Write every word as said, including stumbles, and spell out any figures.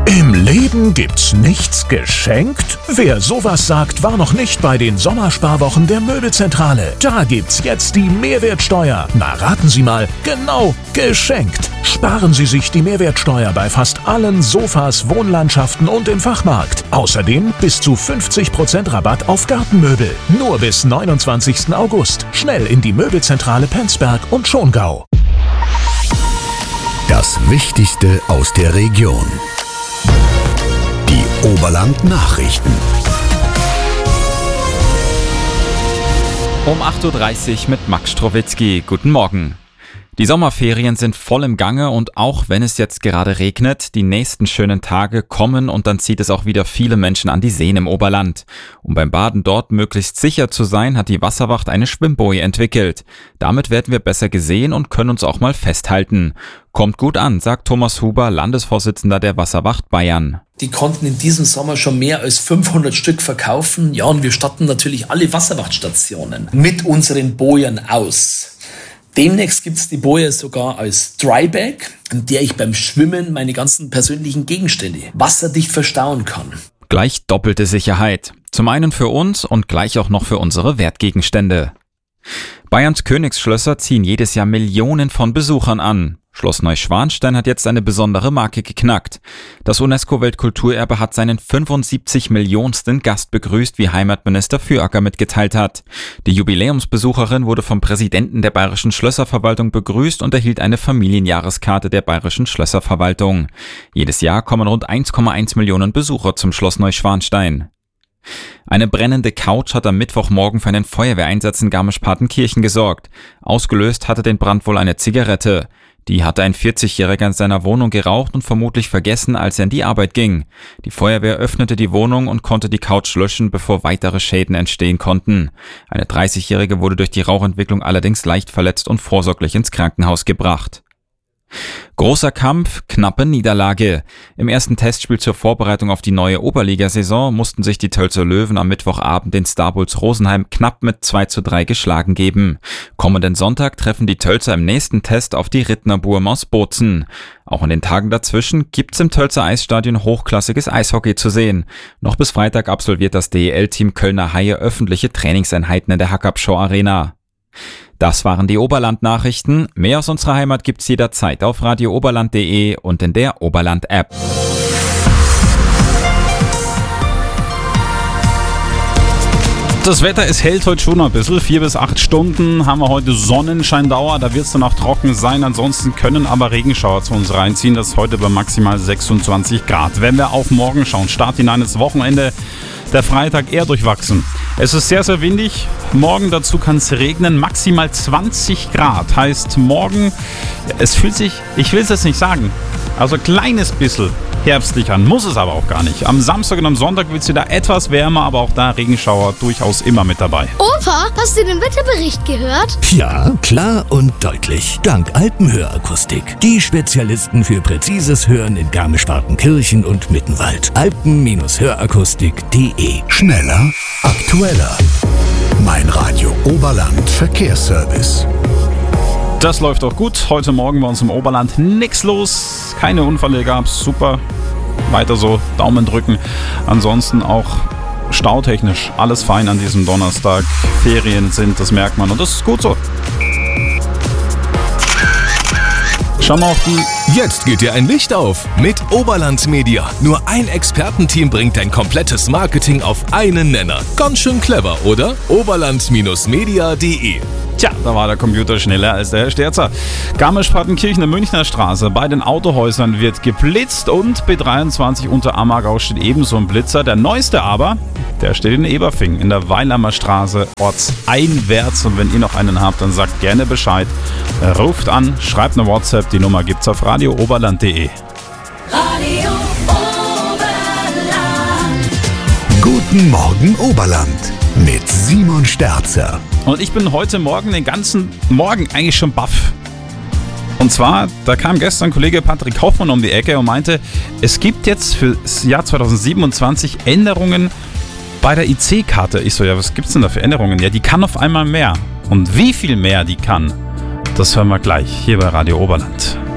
Im Leben gibt's nichts geschenkt? Wer sowas sagt, war noch nicht bei den Sommersparwochen der Möbelzentrale. Da gibt's jetzt die Mehrwertsteuer. Na, raten Sie mal, genau, geschenkt. Sparen Sie sich die Mehrwertsteuer bei fast allen Sofas, Wohnlandschaften und im Fachmarkt. Außerdem bis zu fünfzig Prozent Rabatt auf Gartenmöbel. Nur bis neunundzwanzigsten August. Schnell in die Möbelzentrale Penzberg und Schongau. Das Wichtigste aus der Region. Die Oberland-Nachrichten. Um acht Uhr dreißig mit Max Strowitzki. Guten Morgen. Die Sommerferien sind voll im Gange und auch wenn es jetzt gerade regnet, die nächsten schönen Tage kommen und dann zieht es auch wieder viele Menschen an die Seen im Oberland. Um beim Baden dort möglichst sicher zu sein, hat die Wasserwacht eine Schwimmboje entwickelt. Damit werden wir besser gesehen und können uns auch mal festhalten. Kommt gut an, sagt Thomas Huber, Landesvorsitzender der Wasserwacht Bayern. Die konnten in diesem Sommer schon mehr als fünfhundert Stück verkaufen. Ja, und wir statten natürlich alle Wasserwachtstationen mit unseren Bojen aus. Demnächst gibt es die Boje sogar als Drybag, in der ich beim Schwimmen meine ganzen persönlichen Gegenstände wasserdicht verstauen kann. Gleich doppelte Sicherheit. Zum einen für uns und gleich auch noch für unsere Wertgegenstände. Bayerns Königsschlösser ziehen jedes Jahr Millionen von Besuchern an. Schloss Neuschwanstein hat jetzt eine besondere Marke geknackt. Das UNESCO-Weltkulturerbe hat seinen fünfundsiebzig Millionensten Gast begrüßt, wie Heimatminister Füracker mitgeteilt hat. Die Jubiläumsbesucherin wurde vom Präsidenten der Bayerischen Schlösserverwaltung begrüßt und erhielt eine Familienjahreskarte der Bayerischen Schlösserverwaltung. Jedes Jahr kommen rund eins Komma eins Millionen Besucher zum Schloss Neuschwanstein. Eine brennende Couch hat am Mittwochmorgen für einen Feuerwehreinsatz in Garmisch-Partenkirchen gesorgt. Ausgelöst hatte den Brand wohl eine Zigarette. Die hatte ein vierzigjähriger in seiner Wohnung geraucht und vermutlich vergessen, als er in die Arbeit ging. Die Feuerwehr öffnete die Wohnung und konnte die Couch löschen, bevor weitere Schäden entstehen konnten. Eine dreißigjährige wurde durch die Rauchentwicklung allerdings leicht verletzt und vorsorglich ins Krankenhaus gebracht. Großer Kampf, knappe Niederlage. Im ersten Testspiel zur Vorbereitung auf die neue Oberligasaison mussten sich die Tölzer Löwen am Mittwochabend den Star Bulls Rosenheim knapp mit zwei zu drei geschlagen geben. Kommenden Sonntag treffen die Tölzer im nächsten Test auf die Rittner Burm aus Bozen. Auch in den Tagen dazwischen gibt's im Tölzer Eisstadion hochklassiges Eishockey zu sehen. Noch bis Freitag absolviert das D E L-Team Kölner Haie öffentliche Trainingseinheiten in der Hackabschau Arena. Das waren die Oberland-Nachrichten. Mehr aus unserer Heimat gibt's jederzeit auf radio oberland punkt de und in der Oberland-App. Das Wetter, es hält heute schon ein bisschen. Vier bis acht Stunden haben wir heute Sonnenscheindauer. Da wird es dann auch trocken sein. Ansonsten können aber Regenschauer zu uns reinziehen. Das ist heute bei maximal sechsundzwanzig Grad. Wenn wir auf morgen schauen, Start hinein ins Wochenende. Der Freitag eher durchwachsen. Es ist sehr, sehr windig. Morgen dazu kann es regnen. Maximal zwanzig Grad. Heißt morgen, es fühlt sich, ich will es jetzt nicht sagen, also ein kleines bisschen herbstlich an. Muss es aber auch gar nicht. Am Samstag und am Sonntag wird es wieder etwas wärmer, aber auch da Regenschauer durchaus immer mit dabei. Opa, hast du den Wetterbericht gehört? Ja, klar und deutlich. Dank Alpenhörakustik. Die Spezialisten für präzises Hören in Garmisch-Partenkirchen und Mittenwald. alpen Hörakustik punkt de. Schneller, aktueller. Mein Radio Oberland Verkehrsservice. Das läuft auch gut. Heute Morgen bei uns im Oberland nichts los. Keine Unfälle gab's. Super. Weiter so. Daumen drücken. Ansonsten auch stautechnisch alles fein an diesem Donnerstag. Ferien sind, das merkt man. Und das ist gut so. Schau mal auf die... Jetzt geht dir ein Licht auf mit Oberland Media. Nur ein Expertenteam bringt dein komplettes Marketing auf einen Nenner. Ganz schön clever, oder? oberland Media punkt de. Tja, da war der Computer schneller als der Herr Sterzer. Garmisch-Partenkirchen, der Münchner Straße. Bei den Autohäusern wird geblitzt und B dreiundzwanzig unter Ammergau steht ebenso ein Blitzer. Der neueste aber, der steht in Eberfing in der Weilheimer Straße ortseinwärts. Und wenn ihr noch einen habt, dann sagt gerne Bescheid. Ruft an, schreibt eine WhatsApp, die Nummer gibt's auf radio oberland punkt de. Radio Oberland. Guten Morgen Oberland mit Simon Sterzer. Und ich bin heute Morgen den ganzen Morgen eigentlich schon baff. Und zwar, da kam gestern Kollege Patrick Hoffmann um die Ecke und meinte, es gibt jetzt für das Jahr zweitausendsiebenundzwanzig Änderungen bei der I C-Karte. Ich so, ja, was gibt's denn da für Änderungen? Ja, die kann auf einmal mehr. Und wie viel mehr die kann, das hören wir gleich hier bei Radio Oberland.